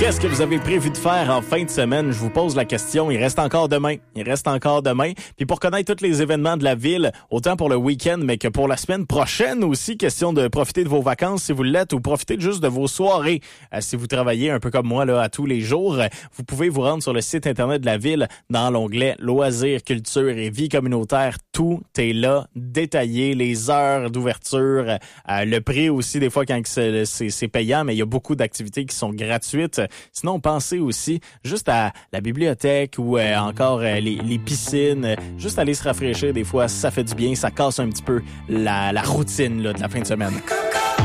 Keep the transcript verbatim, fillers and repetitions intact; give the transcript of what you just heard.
Qu'est-ce que vous avez prévu de faire en fin de semaine? Je vous pose la question. Il reste encore demain. Il reste encore demain. Puis pour connaître tous les événements de la ville, autant pour le week-end, mais que pour la semaine prochaine aussi, question de profiter de vos vacances si vous l'êtes ou profiter juste de vos soirées. Euh, si vous travaillez un peu comme moi là à tous les jours, vous pouvez vous rendre sur le site internet de la ville dans l'onglet Loisirs, culture et vie communautaire. Tout est là, détaillé, les heures d'ouverture, euh, le prix aussi des fois quand c'est, c'est, c'est payant, mais il y a beaucoup d'activités qui sont gratuites. Sinon, pensez aussi juste à la bibliothèque ou euh, encore euh, les, les piscines. Juste aller se rafraîchir des fois, ça fait du bien, ça casse un petit peu la, la routine là, de la fin de semaine.